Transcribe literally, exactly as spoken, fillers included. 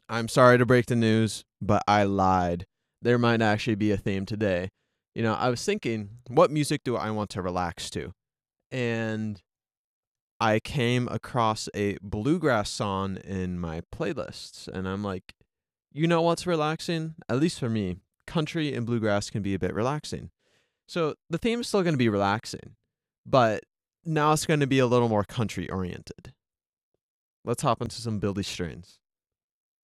I'm sorry to break the news, but I lied. There might actually be a theme today. You know, I was thinking, what music do I want to relax to? And I came across a bluegrass song in my playlists, and I'm like, you know what's relaxing? At least for me, country and bluegrass can be a bit relaxing. So the theme is still going to be relaxing, but now it's going to be a little more country oriented. Let's hop into some Billy Strings.